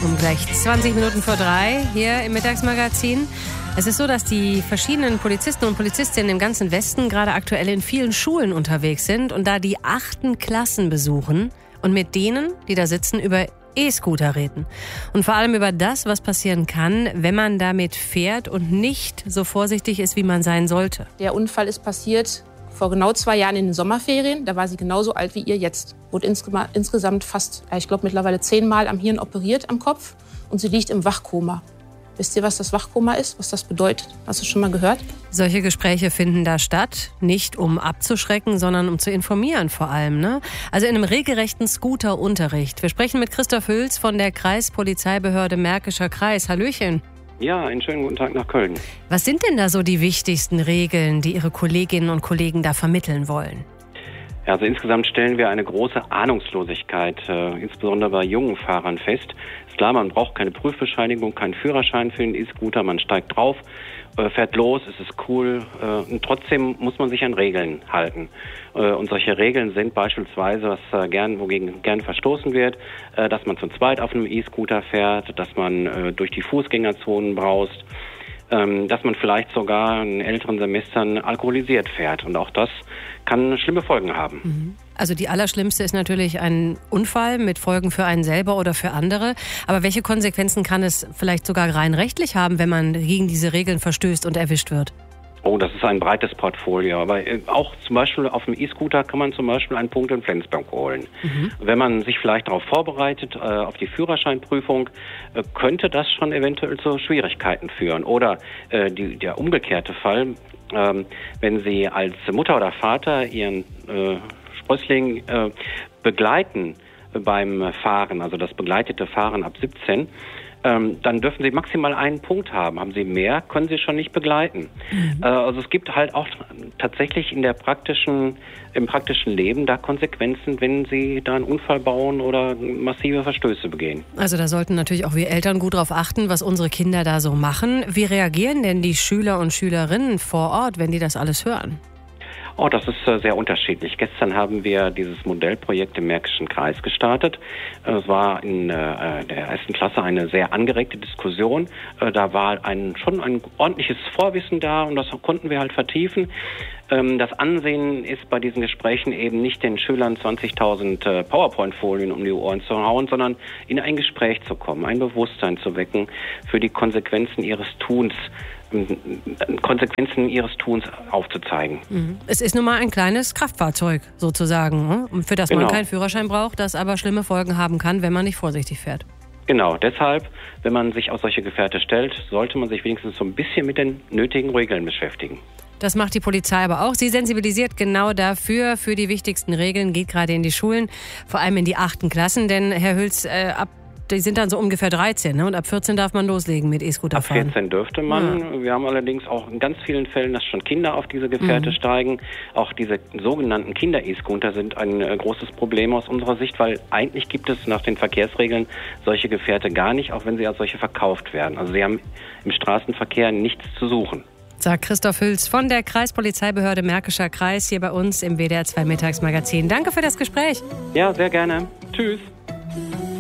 Um gleich 20 Minuten vor 3 hier im Mittagsmagazin. Es ist so, dass die verschiedenen Polizisten und Polizistinnen im ganzen Westen gerade aktuell in vielen Schulen unterwegs sind und da die 8. Klassen besuchen und mit denen, die da sitzen, über E-Scooter reden. Und vor allem über das, was passieren kann, wenn man damit fährt und nicht so vorsichtig ist, wie man sein sollte. Der Unfall ist passiert vor genau 2 Jahren in den Sommerferien. Da war sie genauso alt wie ihr jetzt. Wurde insgesamt fast, ich glaube mittlerweile 10-mal am Hirn operiert am Kopf. Und sie liegt im Wachkoma. Wisst ihr, was das Wachkoma ist? Was das bedeutet? Hast du schon mal gehört? Solche Gespräche finden da statt, nicht um abzuschrecken, sondern um zu informieren vor allem, ne? Also in einem regelrechten Scooter-Unterricht. Wir sprechen mit Christoph Hülz von der Kreispolizeibehörde Märkischer Kreis. Hallöchen. Ja, einen schönen guten Tag nach Köln. Was sind denn da so die wichtigsten Regeln, die Ihre Kolleginnen und Kollegen da vermitteln wollen? Ja, also insgesamt stellen wir eine große Ahnungslosigkeit, insbesondere bei jungen Fahrern fest. Ist klar, man braucht keine Prüfbescheinigung, keinen Führerschein für den E-Scooter, man steigt drauf, fährt los, es ist cool und trotzdem muss man sich an Regeln halten. Und solche Regeln sind beispielsweise, wogegen gern verstoßen wird, dass man zu zweit auf einem E-Scooter fährt, dass man durch die Fußgängerzonen braust, dass man vielleicht sogar in älteren Semestern alkoholisiert fährt. Und auch das kann schlimme Folgen haben. Also die allerschlimmste ist natürlich ein Unfall mit Folgen für einen selber oder für andere. Aber welche Konsequenzen kann es vielleicht sogar rein rechtlich haben, wenn man gegen diese Regeln verstößt und erwischt wird? Oh, das ist ein breites Portfolio. Aber auch zum Beispiel auf dem E-Scooter kann man zum Beispiel einen Punkt in Flensburg holen. Wenn man sich vielleicht darauf vorbereitet, auf die Führerscheinprüfung, könnte das schon eventuell zu Schwierigkeiten führen. Oder der umgekehrte Fall, wenn Sie als Mutter oder Vater Ihren Sprössling begleiten beim Fahren, also das begleitete Fahren ab 17, dann dürfen Sie maximal einen Punkt haben. Haben Sie mehr, können Sie schon nicht begleiten. Also es gibt halt auch tatsächlich im praktischen Leben da Konsequenzen, wenn Sie da einen Unfall bauen oder massive Verstöße begehen. Also da sollten natürlich auch wir Eltern gut drauf achten, was unsere Kinder da so machen. Wie reagieren denn die Schüler und Schülerinnen vor Ort, wenn die das alles hören? Oh, das ist sehr unterschiedlich. Gestern haben wir dieses Modellprojekt im Märkischen Kreis gestartet. Es war in der 1. Klasse eine sehr angeregte Diskussion. Da war schon ein ordentliches Vorwissen da und das konnten wir halt vertiefen. Das Ansehen ist bei diesen Gesprächen eben nicht den Schülern 20.000 PowerPoint-Folien um die Ohren zu hauen, sondern in ein Gespräch zu kommen, ein Bewusstsein zu wecken für die Konsequenzen ihres Tuns aufzuzeigen. Es ist nun mal ein kleines Kraftfahrzeug sozusagen, für das man keinen Führerschein braucht, das aber schlimme Folgen haben kann, wenn man nicht vorsichtig fährt. Genau, deshalb, wenn man sich auf solche Gefährte stellt, sollte man sich wenigstens so ein bisschen mit den nötigen Regeln beschäftigen. Das macht die Polizei aber auch. Sie sensibilisiert genau dafür, für die wichtigsten Regeln, geht gerade in die Schulen, vor allem in die 8. Klassen. Denn, Herr Hülz, die sind dann so ungefähr 13, ne? Und ab 14 darf man loslegen mit E-Scooter fahren. Ab 14 dürfte man. Ja. Wir haben allerdings auch in ganz vielen Fällen, dass schon Kinder auf diese Gefährte steigen. Auch diese sogenannten Kinder-E-Scooter sind ein großes Problem aus unserer Sicht, weil eigentlich gibt es nach den Verkehrsregeln solche Gefährte gar nicht, auch wenn sie als solche verkauft werden. Also sie haben im Straßenverkehr nichts zu suchen. Sagt Christoph Hülz von der Kreispolizeibehörde Märkischer Kreis hier bei uns im WDR 2 Mittagsmagazin. Danke für das Gespräch. Ja, sehr gerne. Tschüss.